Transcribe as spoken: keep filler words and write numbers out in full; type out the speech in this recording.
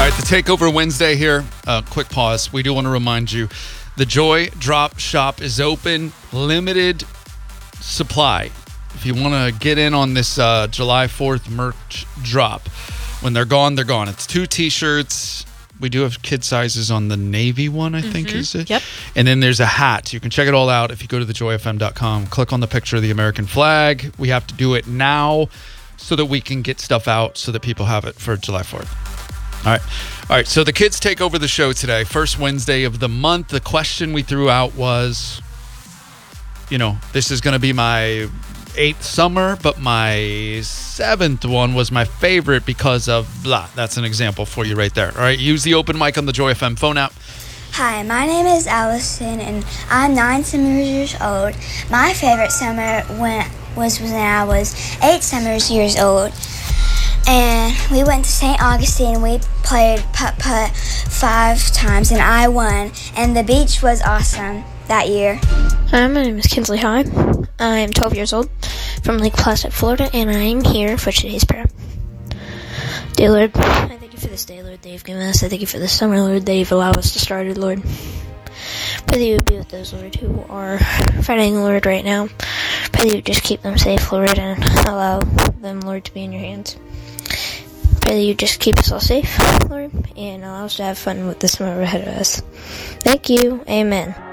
right, the Takeover Wednesday here. Uh, quick pause. We do want to remind you, the Joy Drop Shop is open, limited supply. If you want to get in on this uh, July fourth merch drop, when they're gone, they're gone. It's two T-shirts. We do have kid sizes on the navy one, I mm-hmm. think, is it? Yep. And then there's a hat. You can check it all out if you go to the joy f m dot com. Click on the picture of the American flag. We have to do it now so that we can get stuff out so that people have it for July fourth. All right. All right. So the kids take over the show today. First Wednesday of the month. The question we threw out was, you know, this is going to be my eighth summer, but my seventh one was my favorite because of blah. That's an example for you right there. All right. Use the open mic on the Joy F M phone app. Hi, my name is Allison, and I'm nine summers years old. My favorite summer when was when I was eight summers years old. And we went to Saint Augustine. We played putt-putt five times, and I won. And the beach was awesome that year. Hi, my name is Kinsley High. I am twelve years old from Lake Placid, Florida, and I am here for today's prayer. Dear Lord, I thank you for this day, Lord, that you've given us. I thank you for this summer, Lord, that you've allowed us to start it, Lord. Pray that you would be with those, Lord, who are fighting, Lord, right now. Pray that you would just keep them safe, Lord, and allow them, Lord, to be in your hands. Pray that you just keep us all safe, Lord, and allow us to have fun with the summer ahead of us. Thank you. Amen.